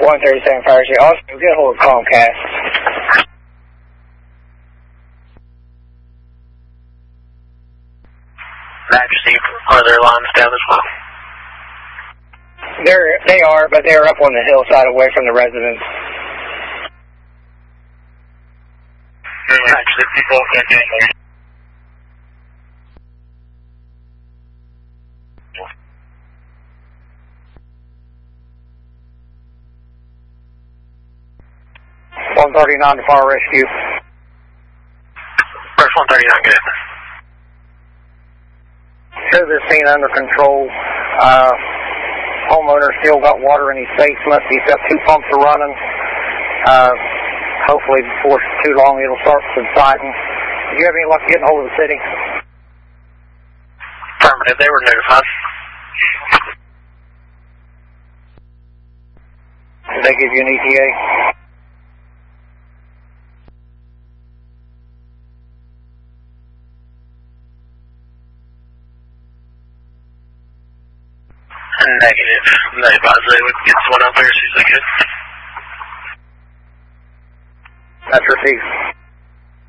137 Fire Station. Also, get a hold of Comcast. Majesty, are there lines down as well? They are, but they're up on the hillside away from the residents. Actually, people can't get there. .139 to fire rescue. Where's 139 good? Shows this scene under control. Homeowner still got water in his basement. He's got 2 pumps are running. Hopefully before too long it'll start subsiding. Do you have any luck getting hold of the city? Affirmative, they were notified. Did they give you an ETA? Negative. They advised they would get someone out there as soon as they could. That's received.